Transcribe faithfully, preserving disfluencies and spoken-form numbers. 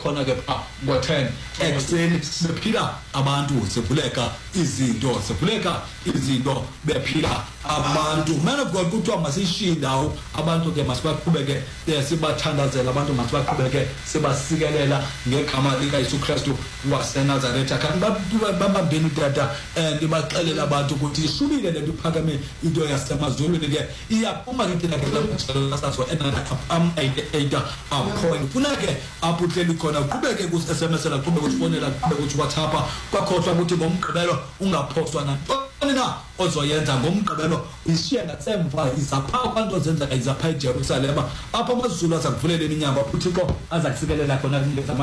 khona ke pha ngo-ten ekuseni siphila abantu sivuleka izinto sivuleka izinto bephila abantu man of God kuthiwa masishiye indawo abantu ke masibaqhubeke sibathandazela abantu masibaqhubeke sibasikelela ngegama likaYesu Kristu waseNazaretha kanti babambeni tata ndibaxelela abantu ukuthi ishubile lento iphakame into yasemazulwini ke iyaphuma ke thina ke lasazo enana am eight point funeke apho uhleli khona qhubeke ku S M S la qhubeke usifonela qhubeke uthi WhatsApp kwakhohlwa ukuthi ngomgqibelo ungaphoswa nantoni na ozoyenza ngomgqibelo ishiye ngasemva izapha kwanto zenzeka izapha eJerusalem apho amazulu azakuvulela iminyango uThixo azakusikelela khona